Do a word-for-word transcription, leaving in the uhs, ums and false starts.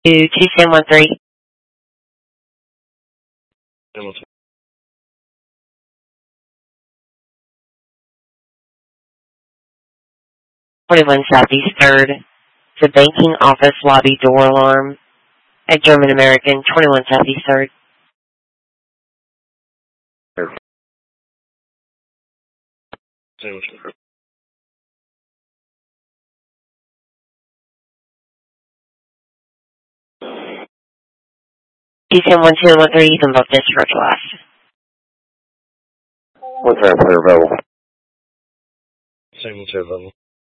to two seven one three. twenty-one Southeast third. The banking office lobby door alarm at German American, twenty-one Southeast third. two seven one two one three, you can book this virtual last. What time are you available? Same with available.